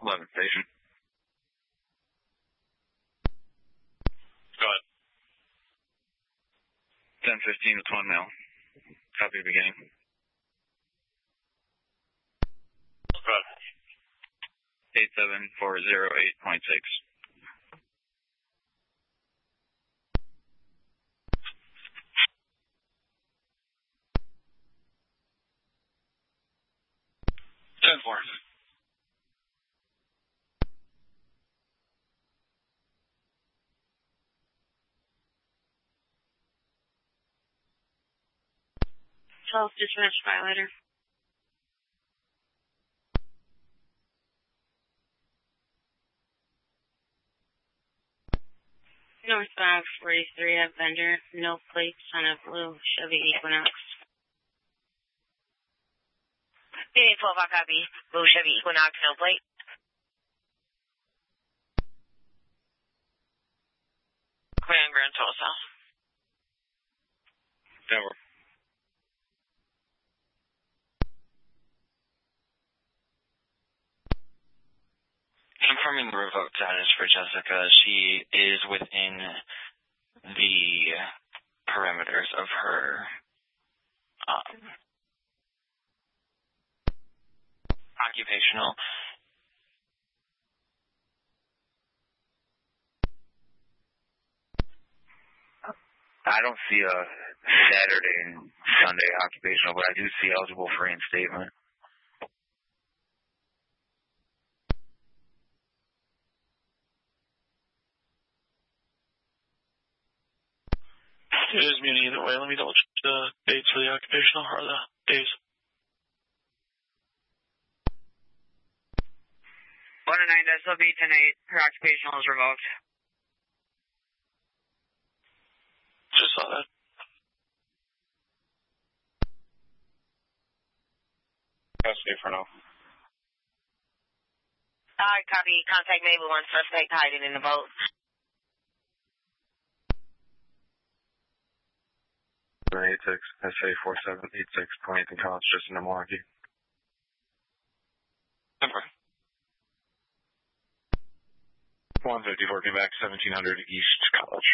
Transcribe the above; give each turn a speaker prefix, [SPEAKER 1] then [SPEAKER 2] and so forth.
[SPEAKER 1] 11 station.
[SPEAKER 2] Go ahead.
[SPEAKER 1] 1015 with 1 mil. Copy beginning.
[SPEAKER 2] Go ahead.
[SPEAKER 1] 87408.6.
[SPEAKER 2] Four.
[SPEAKER 3] Dispatch violator. Northbound 43 at Bender, no plates on a blue Chevy Equinox.
[SPEAKER 4] 812, I copy. Blue Chevy Equinox, no plate. Clear on Grand Tulsa.
[SPEAKER 1] Denver.
[SPEAKER 5] Confirming the revoked status for Jessica, she is within the parameters of her occupational.
[SPEAKER 1] I don't see a Saturday and Sunday occupational, but I do see eligible for reinstatement.
[SPEAKER 2] It is muted either way. Let me double check the dates for the occupational or the days.
[SPEAKER 4] 109 SLB 10-8. Her occupational is revoked.
[SPEAKER 2] Just saw that.
[SPEAKER 1] That's safe for now.
[SPEAKER 4] Copy. Contact Mabel 1 suspect hiding in the boat.
[SPEAKER 1] SA 4786 point and College just in Milwaukee.
[SPEAKER 2] Denver.
[SPEAKER 1] 154 came back 1700 East